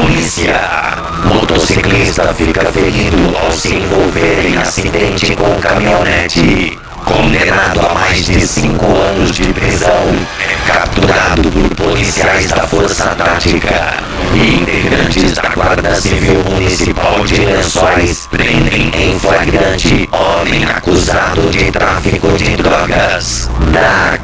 Polícia. Motociclista fica ferido ao se envolver em acidente com caminhonete. Condenado a mais de 5 anos de prisão, é capturado por policiais da Força Tática e integrantes da Guarda Civil Municipal de Lençóis prendem em flagrante homem acusado de tráfico de drogas. Da